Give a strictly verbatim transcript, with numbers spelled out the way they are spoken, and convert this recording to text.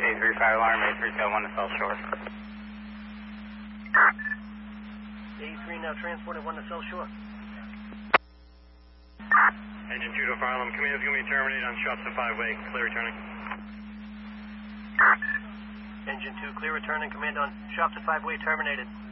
three fire alarm, A three tail one to South Shore. A three now transported one to South Shore. Engine two to fire alarm, command is going to be terminated on Shopton five way, clear returning. Engine two, clear returning, command on Shopton five way terminated.